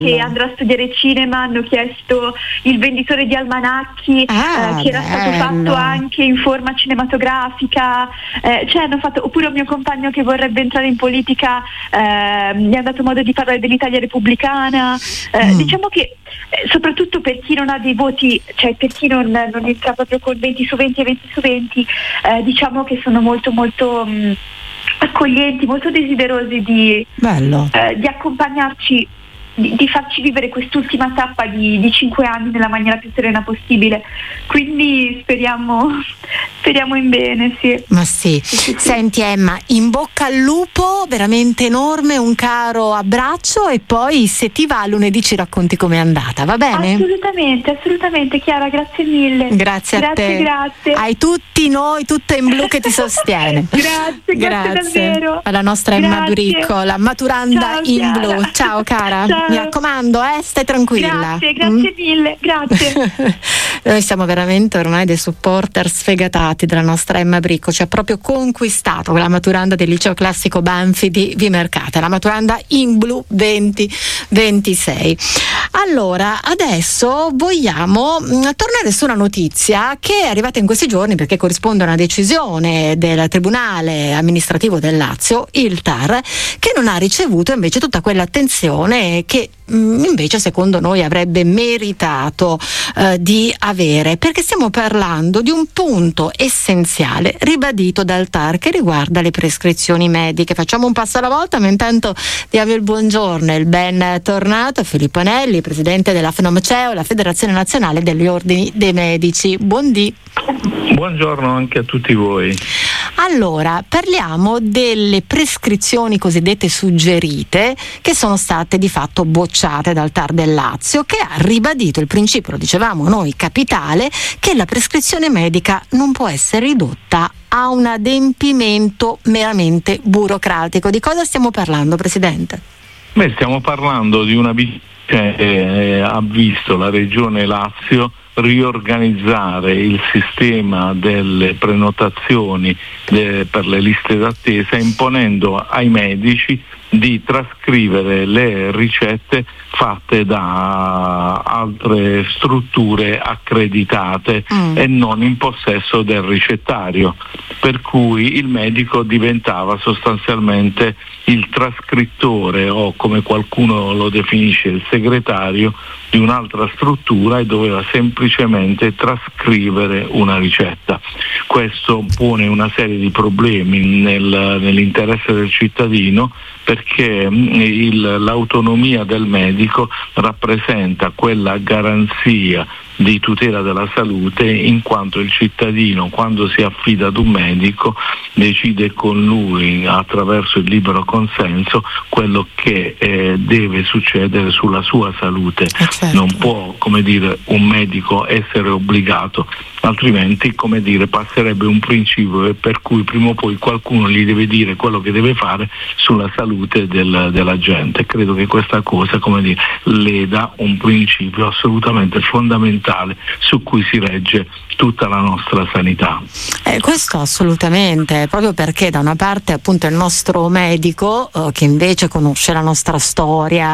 che andrà a studiare cinema, hanno chiesto il venditore di almanacchi, che era stato fatto anche in forma cinematografica, hanno fatto, oppure un mio compagno che vorrebbe entrare in politica, mi ha dato modo di parlare dell'Italia repubblicana. Diciamo che soprattutto per chi non ha dei voti, cioè per chi non entra proprio con 20 su 20 e 20 su 20, diciamo che sono molto molto accoglienti, molto desiderosi di accompagnarci, di farci vivere quest'ultima tappa di 5 anni nella maniera più serena possibile. Quindi speriamo in bene, sì. Ma sì. Senti Emma, in bocca al lupo, veramente enorme, un caro abbraccio, e poi se ti va lunedì ci racconti com'è andata, va bene? Assolutamente Chiara, grazie mille. Grazie a te. Grazie. Hai tutti noi, tutta in blu che ti sostiene. grazie davvero. Alla nostra Emma Durico, la maturanda in blu. Ciao cara. Ciao. Mi raccomando, stai tranquilla. Grazie mille, grazie. Noi siamo veramente ormai dei supporter sfegatati della nostra Emma Bricco, ci ha proprio conquistato la maturanda del liceo classico Banfi di Vimercate, la maturanda in blu 2026. Allora, adesso vogliamo tornare su una notizia che è arrivata in questi giorni perché corrisponde a una decisione del Tribunale amministrativo del Lazio, il TAR, che non ha ricevuto invece tutta quell'attenzione che invece secondo noi avrebbe meritato di avere, perché stiamo parlando di un punto essenziale ribadito dal TAR che riguarda le prescrizioni mediche. Facciamo un passo alla volta, ma intanto diamo il buongiorno e il ben tornato a Filippo Anelli, presidente della FNOMCEO, la Federazione Nazionale degli Ordini dei Medici. Buongiorno anche a tutti voi. Allora, parliamo delle prescrizioni cosiddette suggerite che sono state di fatto bocciate dal TAR del Lazio, che ha ribadito il principio, lo dicevamo noi, capitale, che la prescrizione medica non può essere ridotta a un adempimento meramente burocratico. Di cosa stiamo parlando, Presidente? Stiamo parlando di una che ha visto la Regione Lazio riorganizzare il sistema delle prenotazioni per le liste d'attesa, imponendo ai medici di trascrivere le ricette fatte da altre strutture accreditate e non in possesso del ricettario, per cui il medico diventava sostanzialmente il trascrittore, o come qualcuno lo definisce il segretario, di un'altra struttura, e doveva semplicemente trascrivere una ricetta. Questo pone una serie di problemi nell'interesse del cittadino, perché l'autonomia del medico rappresenta quella garanzia di tutela della salute, in quanto il cittadino, quando si affida ad un medico, decide con lui, attraverso il libero consenso, quello che deve succedere sulla sua salute. Certo. Non può, un medico essere obbligato, altrimenti, passerebbe un principio per cui prima o poi qualcuno gli deve dire quello che deve fare sulla salute della gente. Credo che questa cosa, leda un principio assolutamente fondamentale su cui si regge tutta la nostra sanità. Questo assolutamente, proprio perché da una parte appunto il nostro medico che invece conosce la nostra storia,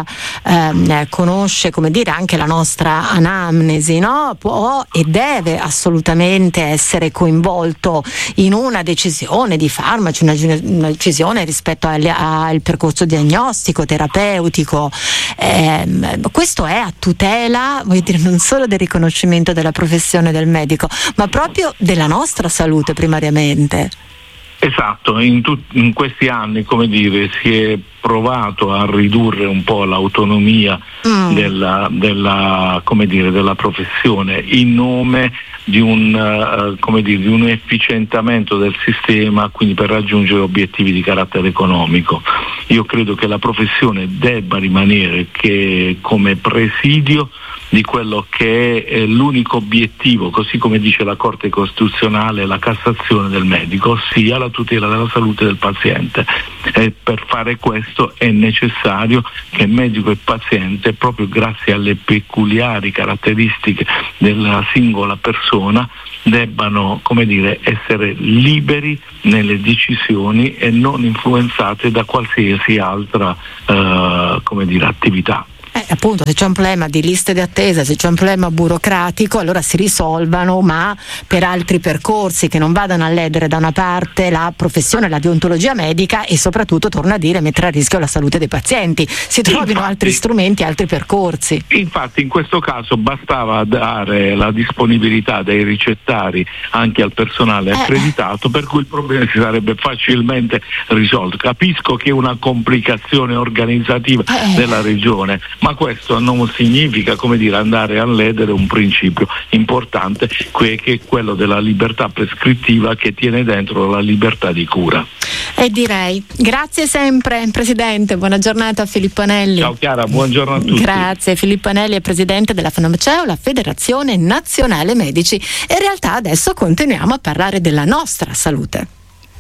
conosce anche la nostra anamnesi, no? Può e deve assolutamente essere coinvolto in una decisione di farmaci, una decisione rispetto al percorso diagnostico, terapeutico. Questo è a tutela, non solo del riconoscimento della professione del medico, ma proprio della nostra salute primariamente. Esatto, in questi anni, si è provato a ridurre un po' l'autonomia della professione in nome di un efficientamento del sistema, quindi per raggiungere obiettivi di carattere economico. Io credo che la professione debba rimanere come presidio di quello che è l'unico obiettivo, così come dice la Corte Costituzionale e la Cassazione, del medico, ossia la tutela della salute del paziente. E per fare questo è necessario che medico e paziente, proprio grazie alle peculiari caratteristiche della singola persona, debbano essere liberi nelle decisioni e non influenzate da qualsiasi altra attività. appunto, se c'è un problema di liste di attesa, se c'è un problema burocratico, allora si risolvano, ma per altri percorsi che non vadano a ledere da una parte la professione, la deontologia medica e soprattutto, torna a dire, mettere a rischio la salute dei pazienti. Si trovino altri strumenti, altri percorsi. Infatti in questo caso bastava dare la disponibilità dei ricettari anche al personale accreditato, per cui il problema si sarebbe facilmente risolto. Capisco che è una complicazione organizzativa della regione, ma questo non significa, come dire, andare a ledere un principio importante che è quello della libertà prescrittiva, che tiene dentro la libertà di cura. E direi grazie sempre Presidente, buona giornata a Filippo Anelli. Ciao Chiara, buongiorno a tutti. Grazie. Filippo Anelli è presidente della FNOMCEO, la Federazione Nazionale Medici, e in realtà adesso continuiamo a parlare della nostra salute.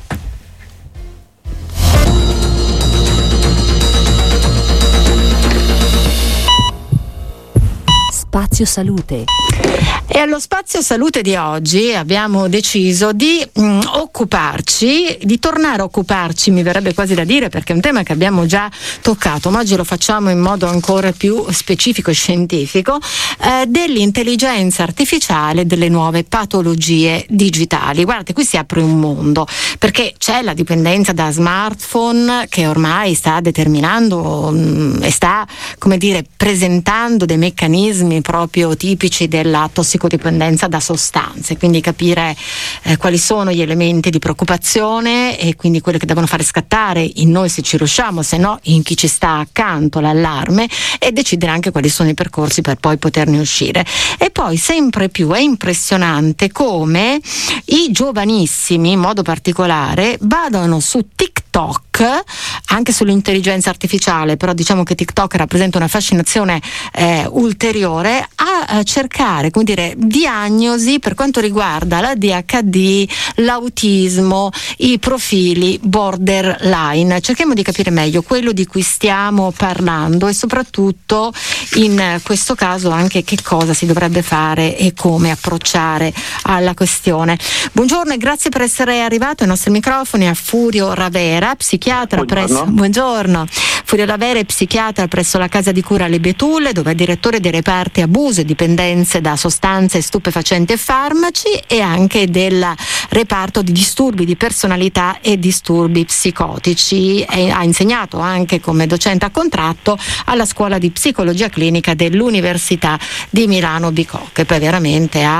Spazio Salute. E allo Spazio Salute di oggi abbiamo deciso di occuparci, di tornare a occuparci, mi verrebbe quasi da dire, perché è un tema che abbiamo già toccato, ma oggi lo facciamo in modo ancora più specifico e scientifico, dell'intelligenza artificiale, delle nuove patologie digitali. Guardate, qui si apre un mondo, perché c'è la dipendenza da smartphone che ormai sta determinando e sta, come dire, presentando dei meccanismi proprio tipici della tossicodipendenza da sostanze, quindi capire quali sono gli elementi di preoccupazione e quindi quelli che devono fare scattare in noi, se ci riusciamo, se no in chi ci sta accanto, l'allarme, e decidere anche quali sono i percorsi per poi poterne uscire. E poi sempre più è impressionante come i giovanissimi, in modo particolare, vadano su TikTok, anche sull'intelligenza artificiale, però diciamo che TikTok rappresenta una fascinazione ulteriore, a cercare, come dire, diagnosi per quanto riguarda la ADHD, l'autismo, i profili borderline. Cerchiamo di capire meglio quello di cui stiamo parlando e soprattutto in questo caso anche che cosa si dovrebbe fare e come approcciare alla questione. Buongiorno e grazie per essere arrivato ai nostri microfoni a Furio Ravera, psichiatra presso Furio Ravera è psichiatra presso la casa di cura Le Betulle, dove è direttore dei reparti abuso e dipendenze da sostanze stupefacenti e farmaci, e anche del reparto di disturbi di personalità e disturbi psicotici. Ha insegnato anche come docente a contratto alla scuola di psicologia clinica dell'Università di Milano Bicocca, e poi veramente ha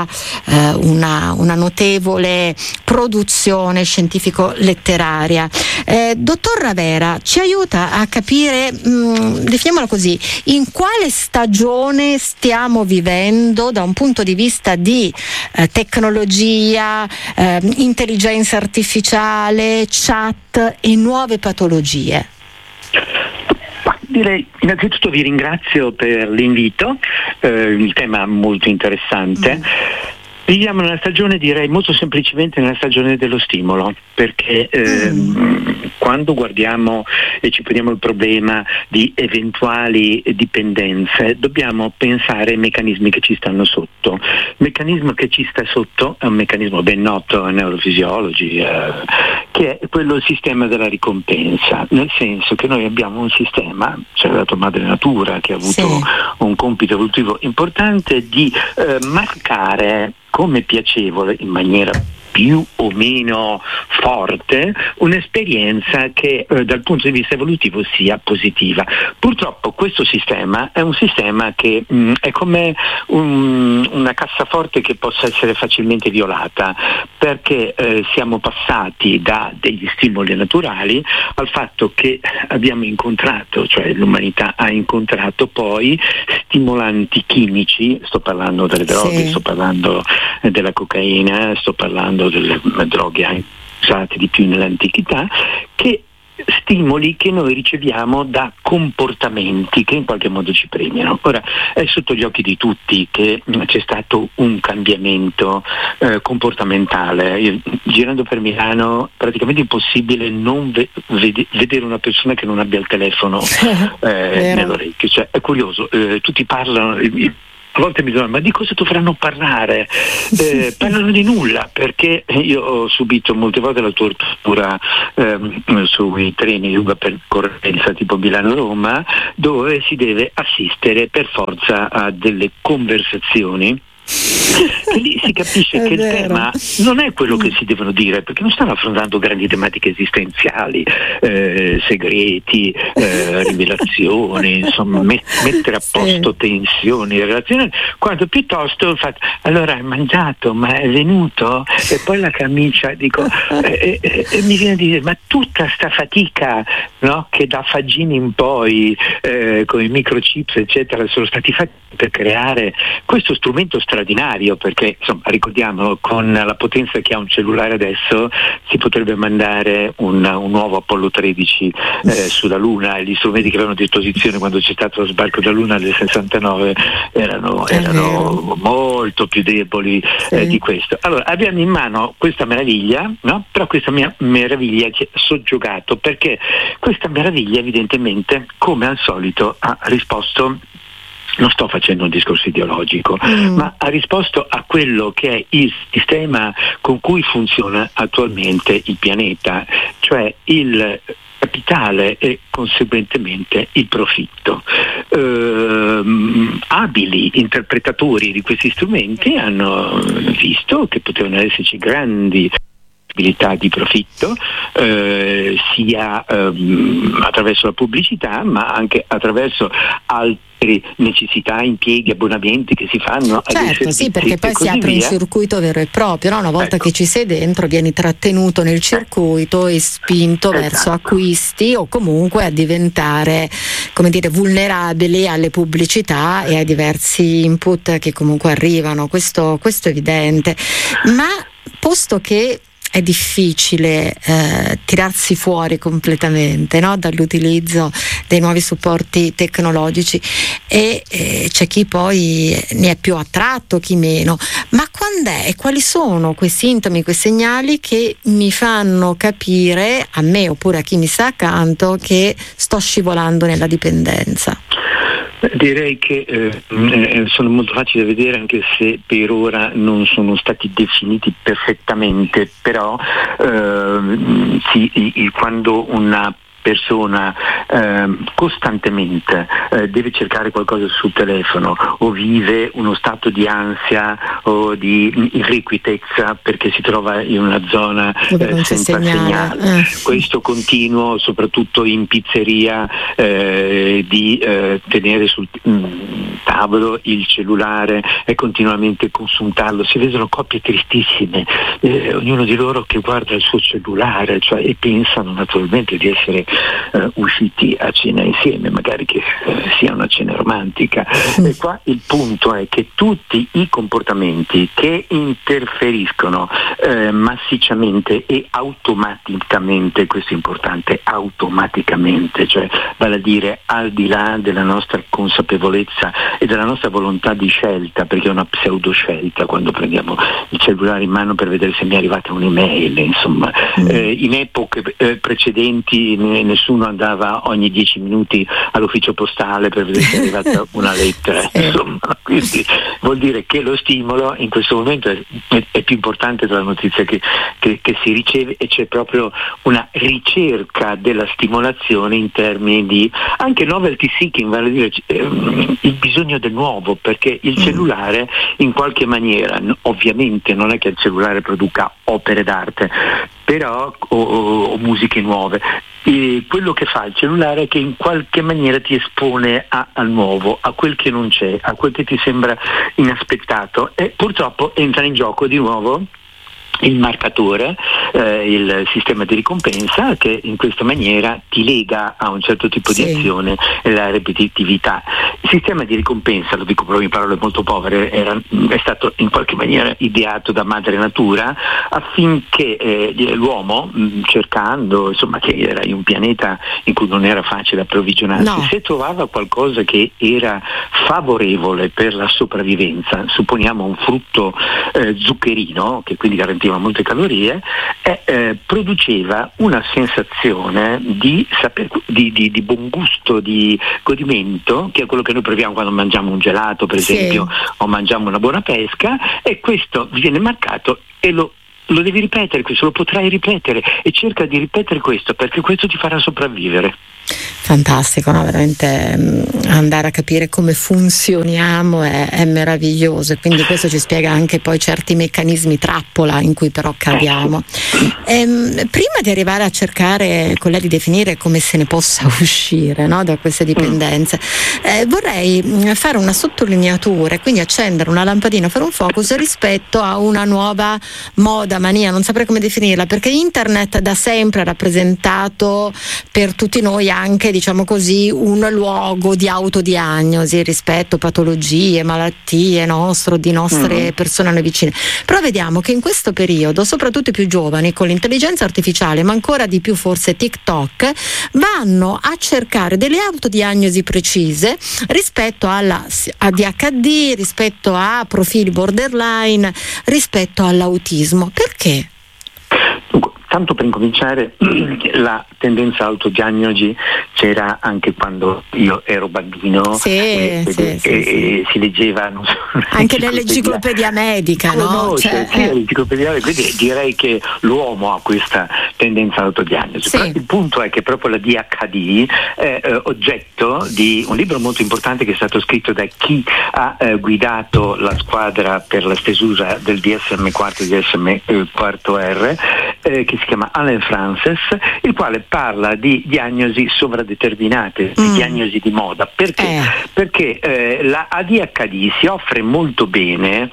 una notevole produzione scientifico-letteraria. Dottor Ravera, ci aiuta a capire, definiamola così, in quale stagione stiamo vivendo da un punto di vista di tecnologia, intelligenza artificiale, chat e nuove patologie? Direi, innanzitutto vi ringrazio per l'invito, il tema molto interessante. Viviamo nella stagione, direi molto semplicemente nella stagione dello stimolo, perché quando guardiamo e ci poniamo il problema di eventuali dipendenze, dobbiamo pensare ai meccanismi che ci stanno sotto. Il meccanismo che ci sta sotto è un meccanismo ben noto ai neurofisiologi, che è quello del sistema della ricompensa, nel senso che noi abbiamo un sistema, ci ha dato madre natura, che ha avuto un compito evolutivo importante di marcare come piacevole, in maniera più o meno forte, un'esperienza che dal punto di vista evolutivo sia positiva. Purtroppo questo sistema è un sistema che è come una cassaforte che possa essere facilmente violata, perché siamo passati da degli stimoli naturali al fatto che abbiamo incontrato, cioè l'umanità ha incontrato poi stimolanti chimici, sto parlando delle droghe, sto parlando della cocaina, sto parlando delle droghe usate di più nell'antichità, che stimoli che noi riceviamo da comportamenti che in qualche modo ci premiano. Ora è sotto gli occhi di tutti che c'è stato un cambiamento comportamentale. Girando per Milano praticamente impossibile non vedere una persona che non abbia il telefono nell'orecchio. Cioè, è curioso, tutti parlano a volte mi domando, ma di cosa dovranno parlare? Parlano di nulla, perché io ho subito molte volte la tortura sui treni di lunga percorrenza tipo Milano-Roma, dove si deve assistere per forza a delle conversazioni. E lì si capisce che il tema non è quello che si devono dire, perché non stanno affrontando grandi tematiche esistenziali, segreti, rivelazioni, insomma mettere a posto tensioni relazionali, quanto piuttosto allora hai mangiato, ma è venuto? E poi la camicia, dico, e mi viene a dire, ma tutta sta fatica, no? Che da Faggini in poi con i microchips eccetera sono stati fatti per creare questo strumento straordinario, perché insomma ricordiamolo, con la potenza che ha un cellulare adesso si potrebbe mandare un nuovo Apollo 13 sulla Luna, e gli strumenti che avevano a disposizione quando c'è stato lo sbarco della Luna del 69 erano molto più deboli di questo. Allora abbiamo in mano questa meraviglia, no? Però questa meraviglia ci ha soggiogato, perché questa meraviglia evidentemente, come al solito, ha risposto, non sto facendo un discorso ideologico, ma ha risposto a quello che è il sistema con cui funziona attualmente il pianeta, cioè il capitale e conseguentemente il profitto. Abili interpretatori di questi strumenti hanno visto che potevano esserci grandi possibilità di profitto, sia attraverso la pubblicità, ma anche attraverso altre necessità, impieghi, abbonamenti che si fanno. Certo, sì, perché poi si apre un circuito vero e proprio, no? Una volta che ci sei dentro vieni trattenuto nel circuito e spinto verso acquisti, o comunque a diventare, come dire, vulnerabili alle pubblicità e ai diversi input che comunque arrivano. Questo è evidente, ma posto che è difficile tirarsi fuori completamente, no? Dall'utilizzo dei nuovi supporti tecnologici, e c'è chi poi ne è più attratto, chi meno. Ma quando è e quali sono quei sintomi, quei segnali che mi fanno capire, a me oppure a chi mi sta accanto, che sto scivolando nella dipendenza? Direi che sono molto facili da vedere, anche se per ora non sono stati definiti perfettamente, però quando una persona costantemente deve cercare qualcosa sul telefono, o vive uno stato di ansia o di irrequietezza perché si trova in una zona senza segnale. Questo continuo, soprattutto in pizzeria, di tenere sul tavolo il cellulare e continuamente consultarlo. Si vedono coppie tristissime, ognuno di loro che guarda il suo cellulare, cioè, e pensano naturalmente di essere usciti a cena insieme, magari che sia una cena romantica. E qua il punto è che tutti i comportamenti che interferiscono massicciamente e automaticamente, questo è importante, automaticamente, cioè vale a dire al di là della nostra consapevolezza e della nostra volontà di scelta, perché è una pseudo scelta quando prendiamo il cellulare in mano per vedere se mi è arrivata un'email, insomma. In epoche precedenti nessuno andava ogni 10 minuti all'ufficio postale per vedere se è arrivata una lettera, insomma, quindi vuol dire che lo stimolo in questo momento è più importante della notizia che si riceve, e c'è proprio una ricerca della stimolazione in termini di anche novelty seeking, vale a dire il bisogno del nuovo, perché il cellulare in qualche maniera, ovviamente non è che il cellulare produca opere d'arte, però o musiche nuove. E quello che fa il cellulare è che in qualche maniera ti espone al nuovo, a quel che non c'è, a quel che ti sembra inaspettato, e purtroppo entra in gioco di nuovo il marcatore, il sistema di ricompensa, che in questa maniera ti lega a un certo tipo di azione e la ripetitività. Il sistema di ricompensa, lo dico proprio in parole molto povere, è stato in qualche maniera ideato da madre natura affinché l'uomo, cercando, insomma, che era in un pianeta in cui non era facile approvvigionarsi, se trovava qualcosa che era favorevole per la sopravvivenza, supponiamo un frutto zuccherino, che quindi garantiva sentiva molte calorie, produceva una sensazione di buon gusto, di godimento, che è quello che noi proviamo quando mangiamo un gelato, per esempio, o mangiamo una buona pesca, e questo viene marcato e lo devi ripetere, questo lo potrai ripetere, e cerca di ripetere questo, perché questo ti farà sopravvivere. Fantastico, no? Veramente andare a capire come funzioniamo è meraviglioso, e quindi questo ci spiega anche poi certi meccanismi trappola in cui però cadiamo. Prima di arrivare a cercare quella di definire come se ne possa uscire, no, da queste dipendenze, vorrei fare una sottolineatura e quindi accendere una lampadina, fare un focus rispetto a una nuova moda, mania, non saprei come definirla, perché internet da sempre ha rappresentato per tutti noi anche, diciamo così, un luogo di autodiagnosi rispetto a patologie, malattie di nostre persone a noi vicine. Però vediamo che in questo periodo, soprattutto i più giovani, con l'intelligenza artificiale, ma ancora di più forse TikTok, vanno a cercare delle autodiagnosi precise rispetto alla ADHD, rispetto a profili borderline, rispetto all'autismo. Perché? Tanto per incominciare, la tendenza autodiagnosi c'era anche quando io ero bambino, sì. Si leggeva anche nell'enciclopedia medica, no? L'enciclopedia, quindi direi che l'uomo ha questa tendenza autodiagnosi. Però il punto è che proprio la DHD è oggetto di un libro molto importante che è stato scritto da chi ha guidato la squadra per la stesura del DSM-4 e DSM-4R, che si chiama Allen Frances, il quale parla di diagnosi sovradeterminate, di diagnosi di moda. Perché? Perché la ADHD si offre molto bene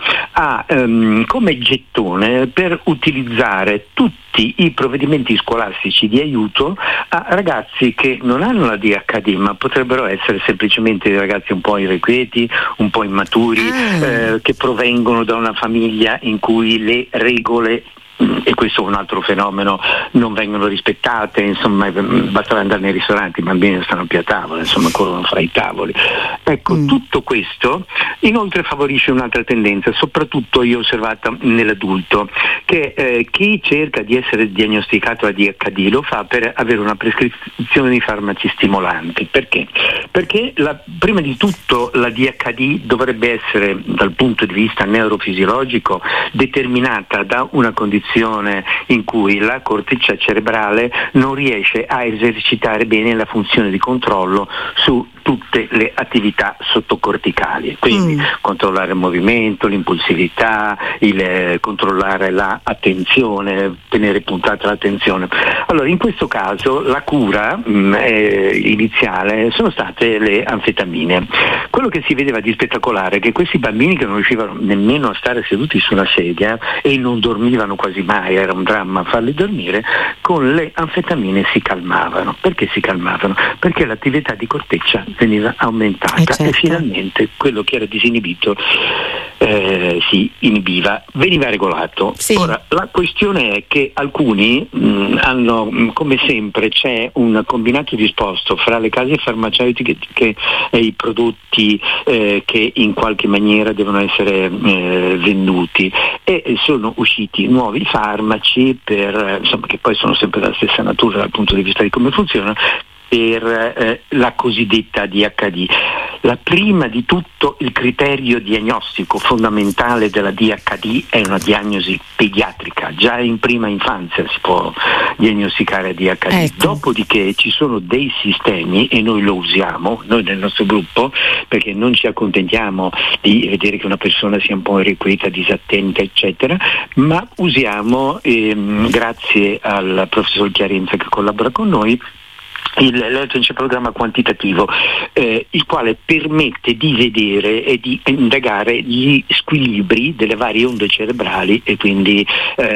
come gettone per utilizzare tutti i provvedimenti scolastici di aiuto a ragazzi che non hanno la DHD, ma potrebbero essere semplicemente dei ragazzi un po' irrequieti, un po' immaturi, che provengono da una famiglia in cui le regole, e questo è un altro fenomeno, non vengono rispettate, insomma basta andare nei ristoranti, i bambini stanno più a tavola, insomma corrono fra i tavoli. Ecco, tutto questo inoltre favorisce un'altra tendenza, soprattutto io ho osservato nell'adulto, che chi cerca di essere diagnosticato ADHD lo fa per avere una prescrizione di farmaci stimolanti. Perché? Perché prima di tutto la DHD dovrebbe essere, dal punto di vista neurofisiologico, determinata da una condizione in cui la corteccia cerebrale non riesce a esercitare bene la funzione di controllo su tutte le attività sottocorticali, quindi controllare il movimento, l'impulsività, controllare l'attenzione, tenere puntata l'attenzione. Allora, in questo caso la cura iniziale sono state le anfetamine. Quello che si vedeva di spettacolare è che questi bambini, che non riuscivano nemmeno a stare seduti su una sedia e non dormivano quasi mai, era un dramma farli dormire, con le anfetamine si calmavano. Perché si calmavano? Perché l'attività di corteccia veniva aumentata e finalmente quello che era disinibito si inibiva, veniva regolato. Ora, la questione è che alcuni hanno, come sempre, c'è un combinato disposto fra le case farmaceutiche e i prodotti che in qualche maniera devono essere venduti, e sono usciti nuovi farmaci che poi sono sempre della stessa natura dal punto di vista di come funzionano, per la cosiddetta DHD. Prima di tutto, il criterio diagnostico fondamentale della DHD è una diagnosi pediatrica, già in prima infanzia si può diagnosticare DHD. Dopodiché ci sono dei sistemi, e noi lo usiamo, noi nel nostro gruppo, perché non ci accontentiamo di vedere che una persona sia un po' irrequieta, disattenta, eccetera, ma usiamo, grazie al professor Chiarenza che collabora con noi, l'elettroencefalogramma quantitativo, il quale permette di vedere e di indagare gli squilibri delle varie onde cerebrali, e quindi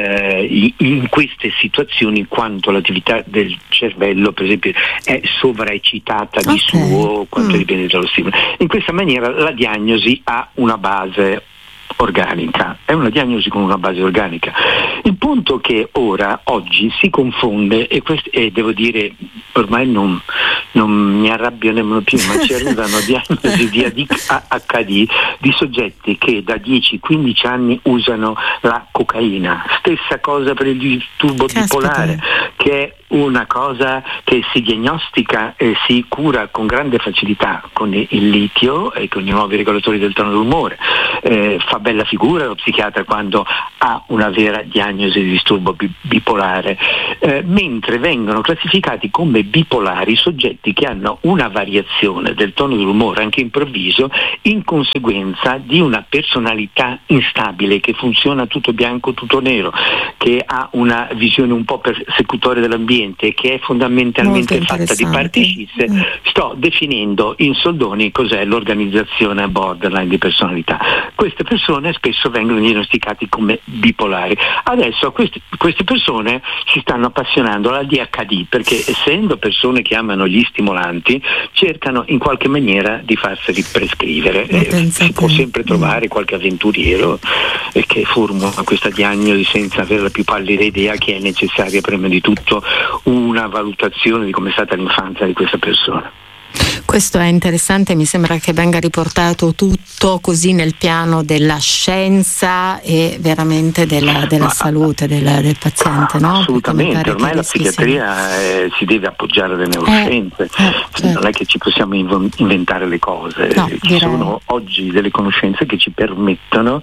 in queste situazioni quanto l'attività del cervello, per esempio, è sovraeccitata di suo, quanto dipende dallo stimolo. In questa maniera la diagnosi ha una base organica, è una diagnosi con una base organica. Il punto che oggi si confonde, e devo dire, ormai non mi arrabbio nemmeno più, ma ci arrivano diagnosi di ADHD di soggetti che da 10-15 anni usano la cocaina. Stessa cosa per il disturbo bipolare, che è una cosa che si diagnostica e si cura con grande facilità con il litio e con i nuovi regolatori del tono dell'umore. Fa bella figura lo psichiatra quando ha una vera diagnosi di disturbo bipolare, mentre vengono classificati come bipolari soggetti che hanno una variazione del tono dell'umore anche improvviso in conseguenza di una personalità instabile che funziona tutto bianco tutto nero, che ha una visione un po' persecutoria dell'ambiente, che è fondamentalmente fatta di parti scisse. Sto definendo in soldoni cos'è l'organizzazione borderline di personalità. Queste persone spesso vengono diagnosticate come bipolari. Adesso queste persone si stanno appassionando all'ADHD perché, essendo persone che amano gli stimolanti, cercano in qualche maniera di farseli prescrivere. Si può sempre trovare qualche avventuriero che formula questa diagnosi senza avere la più pallida idea che è necessaria prima di tutto una valutazione di come è stata l'infanzia di questa persona. Questo è interessante, mi sembra che venga riportato tutto così nel piano della scienza e veramente della salute del paziente, no? Assolutamente, ormai la psichiatria si deve appoggiare alle neuroscienze, certo. Non è che ci possiamo inventare le cose, ci sono oggi delle conoscenze che ci permettono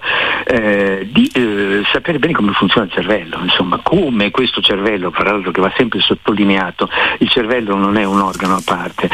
di sapere bene come funziona il cervello, insomma, come questo cervello, tra l'altro, che va sempre sottolineato, il cervello non è un organo a parte,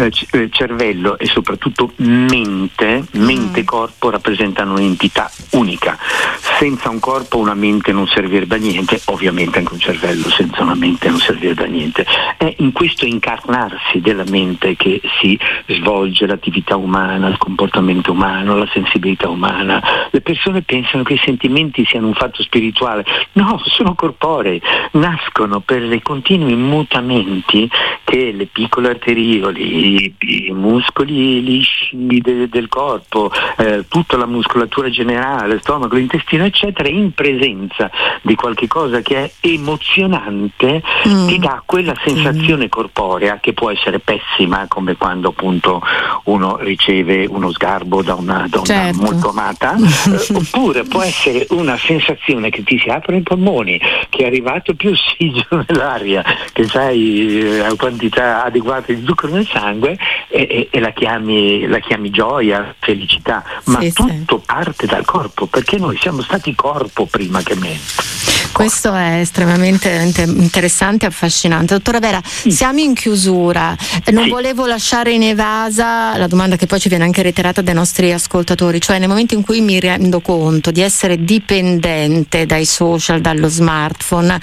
cervello e soprattutto mente e corpo rappresentano un'entità unica. Senza un corpo una mente non servirebbe a niente, ovviamente anche un cervello senza una mente non servirebbe a niente. È in questo incarnarsi della mente che si svolge l'attività umana, il comportamento umano, la sensibilità umana. Le persone pensano che i sentimenti siano un fatto spirituale, no, sono corporei, nascono per i continui mutamenti che le piccole arterioli, i muscoli lisci del corpo, tutta la muscolatura generale, stomaco, l'intestino eccetera, in presenza di qualche cosa che è emozionante, ti dà quella sensazione corporea che può essere pessima, come quando appunto uno riceve uno sgarbo da una donna molto amata, oppure può essere una sensazione che ti si aprono i polmoni, che è arrivato più ossigeno nell'aria, che sai a quantità adeguata di zucchero nel sangue, e la chiami gioia, felicità, ma tutto parte dal corpo, perché noi siamo stati corpo prima che mente. Questo è estremamente interessante e affascinante. Dottora Vera, siamo in chiusura. Non volevo lasciare inevasa la domanda che poi ci viene anche reiterata dai nostri ascoltatori, cioè nel momento in cui mi rendo conto di essere dipendente dai social, dallo smartphone,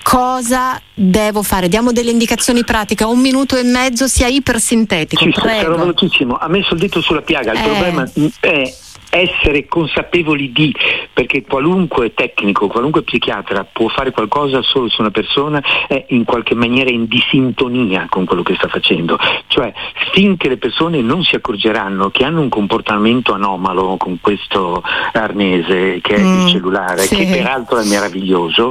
cosa devo fare? Diamo delle indicazioni pratiche, 1 minuto e mezzo, sia ipersintetico. Prego. Sarò velocissimo. Ha messo il dito sulla piaga. Il problema è essere consapevoli perché qualunque tecnico, qualunque psichiatra può fare qualcosa solo se una persona è in qualche maniera in disintonia con quello che sta facendo, cioè finché le persone non si accorgeranno che hanno un comportamento anomalo con questo arnese che è il cellulare, che peraltro è meraviglioso,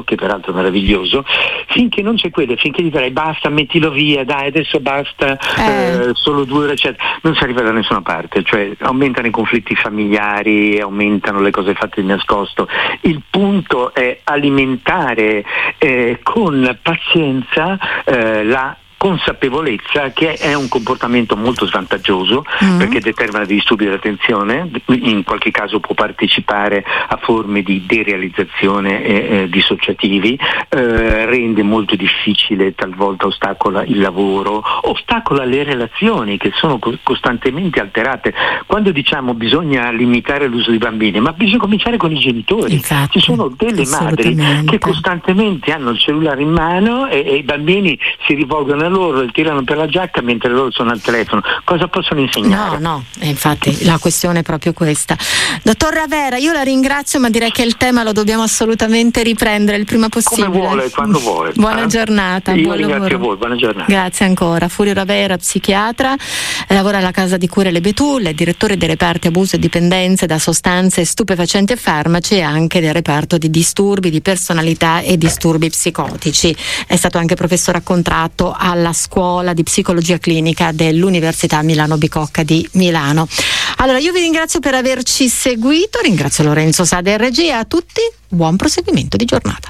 finché non c'è quello, finché gli dirai basta, mettilo via, dai adesso basta, solo 2 ore eccetera, non si arriva da nessuna parte, cioè aumentano i conflitti familiari, aumentano le cose fatte di nascosto. Il punto è alimentare con pazienza la consapevolezza che è un comportamento molto svantaggioso perché determina dei disturbi dell'attenzione, in qualche caso può partecipare a forme di derealizzazione dissociativi, rende molto difficile, talvolta ostacola il lavoro, ostacola le relazioni che sono costantemente alterate. Quando diciamo bisogna limitare l'uso di bambini, ma bisogna cominciare con i genitori. Infatti, ci sono delle madri che costantemente hanno il cellulare in mano e i bambini si rivolgono da loro e tirano per la giacca mentre loro sono al telefono. Cosa possono insegnare? No, infatti la questione è proprio questa. Dottor Ravera, io la ringrazio, ma direi che il tema lo dobbiamo assolutamente riprendere il prima possibile. Come vuole, quando vuole. Buona giornata. Io buon ringrazio lavoro. voi, buona giornata. Grazie ancora. Furio Ravera, psichiatra, lavora alla Casa di Cure Le Betulle, direttore dei reparti abuso e dipendenze da sostanze stupefacenti e farmaci, e anche del reparto di disturbi di personalità e disturbi psicotici. È stato anche professore a contratto alla scuola di psicologia clinica dell'Università Milano Bicocca di Milano. Allora, io vi ringrazio per averci seguito, ringrazio Lorenzo Sada in regia, e a tutti buon proseguimento di giornata.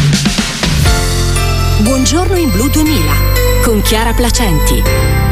Buongiorno in Blu 2000 con Chiara Placenti.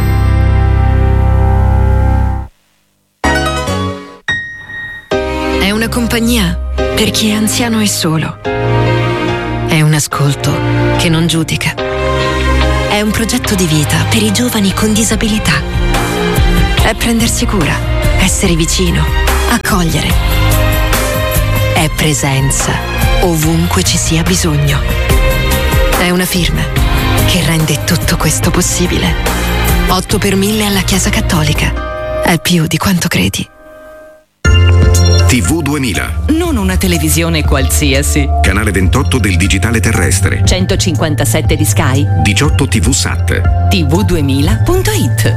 È una compagnia per chi è anziano e solo. È un ascolto che non giudica. È un progetto di vita per i giovani con disabilità. È prendersi cura, essere vicino, accogliere. È presenza ovunque ci sia bisogno. È una firma che rende tutto questo possibile. 8 per 1000 alla Chiesa Cattolica. È più di quanto credi. TV 2000. Non una televisione qualsiasi. Canale 28 del digitale terrestre. 157 di Sky. 18 TV Sat. TV2000.it.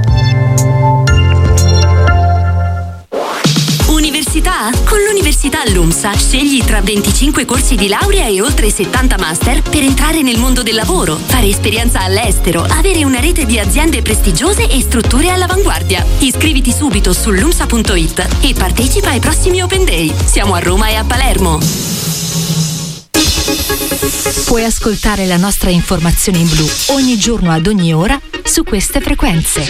Università? Con l'Università LUMSA scegli tra 25 corsi di laurea e oltre 70 master per entrare nel mondo del lavoro, fare esperienza all'estero, avere una rete di aziende prestigiose e strutture all'avanguardia. Iscriviti subito su lumsa.it e partecipa ai prossimi Open Day. Siamo a Roma e a Palermo. Puoi ascoltare la nostra informazione in blu ogni giorno ad ogni ora su queste frequenze.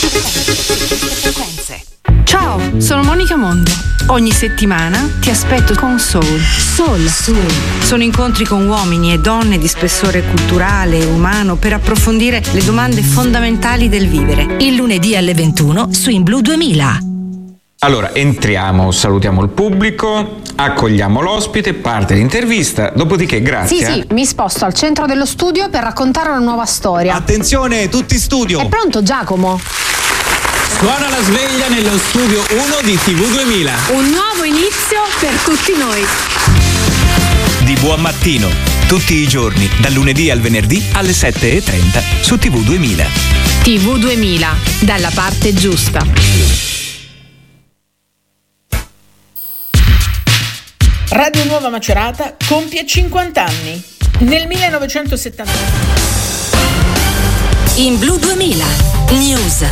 Ciao, sono Monica Mondo. Ogni settimana ti aspetto con Soul. Sono incontri con uomini e donne di spessore culturale e umano per approfondire le domande fondamentali del vivere. Il lunedì alle 21 su In Blu 2000. Allora, entriamo, salutiamo il pubblico, accogliamo l'ospite, parte l'intervista, dopodiché grazie. Sì, mi sposto al centro dello studio per raccontare una nuova storia. Attenzione, tutti studio! È pronto Giacomo? Suona la sveglia nello studio 1 di TV 2000. Un nuovo inizio per tutti noi. Di buon mattino, tutti i giorni, dal lunedì al venerdì alle 7:30 su TV 2000. TV 2000, dalla parte giusta. Radio Nuova Macerata compie 50 anni. Nel 1970. In Blu 2000, News.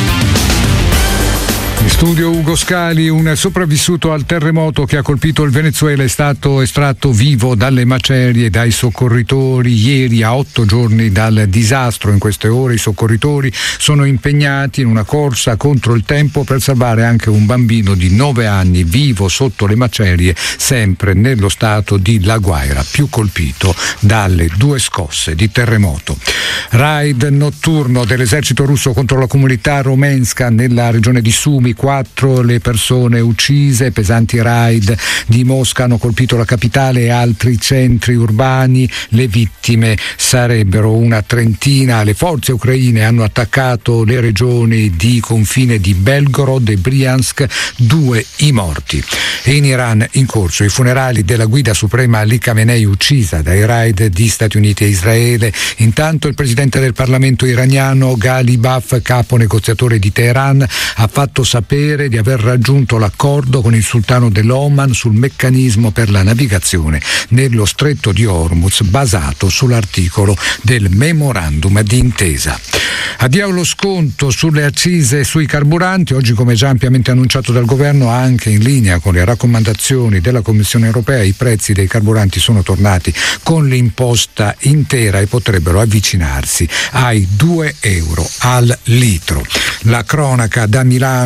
In studio Ugo Scali. Un sopravvissuto al terremoto che ha colpito il Venezuela è stato estratto vivo dalle macerie dai soccorritori ieri, a 8 giorni dal disastro. In queste ore i soccorritori sono impegnati in una corsa contro il tempo per salvare anche un bambino di 9 anni vivo sotto le macerie, sempre nello stato di La Guaira, più colpito dalle 2 scosse di terremoto. Raid notturno dell'esercito russo contro la comunità romenska nella regione di Sumi. 4 le persone uccise. Pesanti raid di Mosca hanno colpito la capitale e altri centri urbani. Le vittime sarebbero una trentina. Le forze ucraine hanno attaccato le regioni di confine di Belgorod e Briansk. 2 i morti. E in Iran in corso i funerali della guida suprema Ali Khamenei, uccisa dai raid di Stati Uniti e Israele. Intanto il presidente del Parlamento iraniano Ghalibaf, capo negoziatore di Teheran, ha fatto sapere di aver raggiunto l'accordo con il sultano dell'Oman sul meccanismo per la navigazione nello stretto di Hormuz, basato sull'articolo del memorandum di intesa. Addio lo sconto sulle accise sui carburanti. Oggi, come già ampiamente annunciato dal governo, anche in linea con le raccomandazioni della Commissione europea, i prezzi dei carburanti sono tornati con l'imposta intera e potrebbero avvicinarsi ai €2 al litro. La cronaca da Milano, un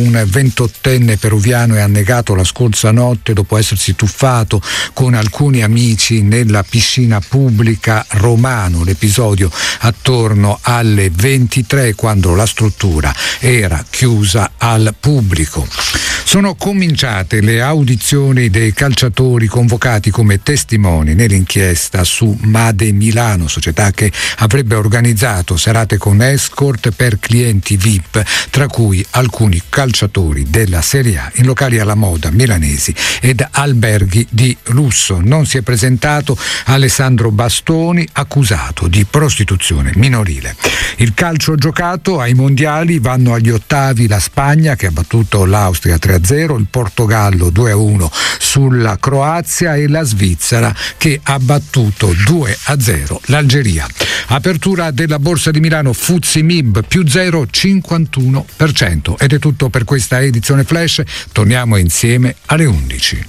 un 28enne peruviano è annegato la scorsa notte dopo essersi tuffato con alcuni amici nella piscina pubblica Romano. L'episodio attorno alle 23, quando la struttura era chiusa al pubblico. Sono cominciate le audizioni dei calciatori convocati come testimoni nell'inchiesta su Made Milano, società che avrebbe organizzato serate con escort per clienti VIP, tra cui alcuni calciatori della Serie A, in locali alla moda milanesi ed alberghi di lusso. Non si è presentato Alessandro Bastoni, accusato di prostituzione minorile. Il calcio giocato: ai mondiali vanno agli ottavi la Spagna, che ha battuto l'Austria 3-0, il Portogallo 2-1 sulla Croazia e la Svizzera che ha battuto 2-0 l'Algeria. Apertura della Borsa di Milano, FTSE MIB più 0,51%. Ed è tutto per questa edizione Flash. Torniamo insieme alle 11.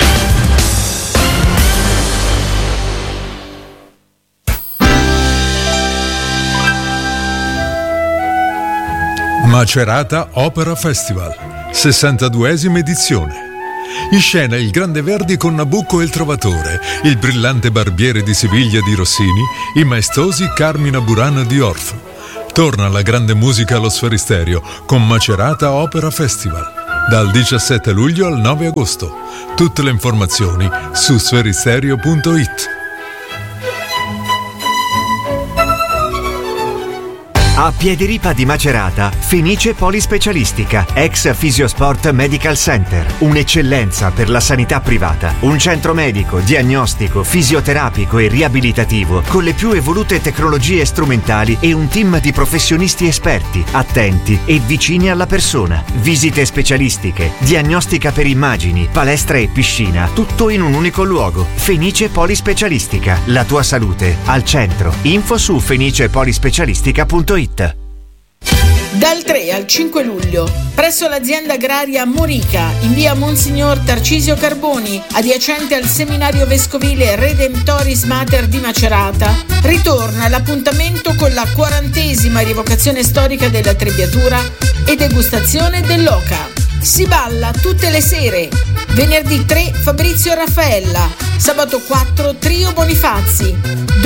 Macerata Opera Festival, 62esima edizione. In scena il Grande Verdi con Nabucco e il Trovatore, il brillante Barbiere di Siviglia di Rossini, i maestosi Carmina Burana di Orff. Torna la grande musica allo Sferisterio con Macerata Opera Festival, dal 17 luglio al 9 agosto. Tutte le informazioni su sferisterio.it. A Piediripa di Macerata, Fenice Polispecialistica, ex Fisiosport Medical Center. Un'eccellenza per la sanità privata. Un centro medico, diagnostico, fisioterapico e riabilitativo con le più evolute tecnologie strumentali e un team di professionisti esperti, attenti e vicini alla persona. Visite specialistiche, diagnostica per immagini, palestra e piscina, tutto in un unico luogo. Fenice Polispecialistica, la tua salute al centro. Info su fenicepolispecialistica.it. Dal 3 al 5 luglio, presso l'azienda agraria Morica, in via Monsignor Tarcisio Carboni, adiacente al seminario vescovile Redemptoris Mater di Macerata, ritorna l'appuntamento con la 40ª rievocazione storica della Trebbiatura e degustazione dell'oca. Si balla tutte le sere. Venerdì 3 Fabrizio Raffaella, sabato 4 Trio Bonifazzi,